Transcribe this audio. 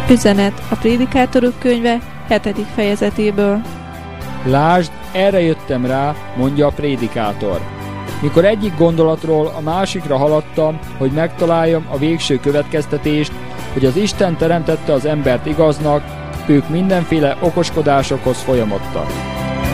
Üzenet a Prédikátorok könyve 7. fejezetéből. Lásd, erre jöttem rá, mondja a prédikátor. Mikor egyik gondolatról a másikra haladtam, hogy megtaláljam a végső következtetést, hogy az Isten teremtette az embert igaznak, ők mindenféle okoskodásokhoz folyamodtak.